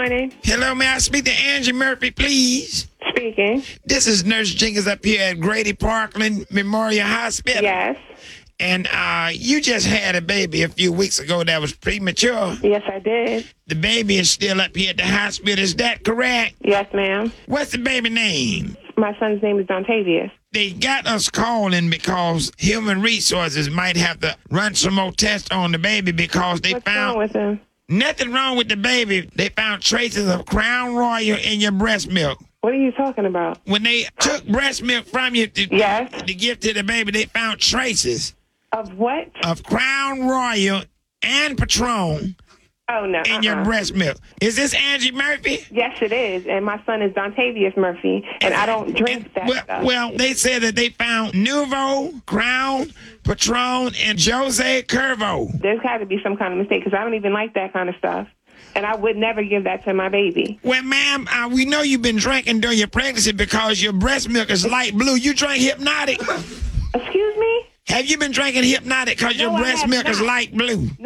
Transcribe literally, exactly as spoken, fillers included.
morning. Hello, may I speak to Angie Murphy, please? Speaking. This is Nurse Jenkins up here at Grady Parkland Memorial Hospital. Yes. And uh, you just had a baby a few weeks ago that was premature. Yes, I did. The baby is still up here at the hospital. Is that correct? Yes, ma'am. What's the baby name? My son's name is Dontavius. They got us calling because Human Resources might have to run some more tests on the baby because they What's found wrong with him? nothing wrong with the baby. They found traces of Crown Royal in your breast milk. What are you talking about? When they took breast milk from you to, Yes. to give to the baby, they found traces Of what? of Crown Royal and Patron Oh, no. in uh-uh. your breast milk. Is this Angie Murphy? Yes, it is. And my son is Dontavius Murphy, and I don't drink And- that well, stuff. well, they said that they found Nouveau, Crown, Patron, and Jose Curvo. There's got to be some kind of mistake because I don't even like that kind of stuff. And I would never give that to my baby. Well, ma'am, uh, we know you've been drinking during your pregnancy because your breast milk is light blue. You drink Hypnotic. Excuse me? Have you been drinking Hypnotic because your No, I breast have milk is not. light blue?